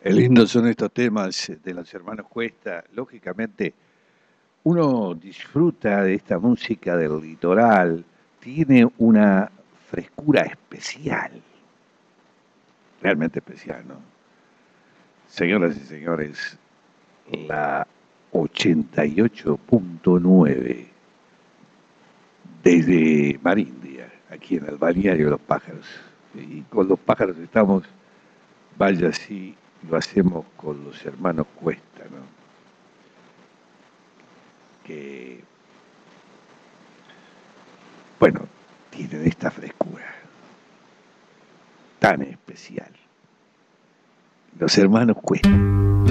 Qué lindos son estos temas de los hermanos Cuesta. Lógicamente, uno disfruta de esta música del litoral, tiene una frescura especial, realmente especial, ¿no? Señoras y señores, la 88.9 desde Marindia, aquí en el balneario de los pájaros. Y con los pájaros estamos, vaya si lo hacemos con los hermanos Cuesta, ¿no? Que, bueno, tienen esta frescura tan especial. Los hermanos Cuesta.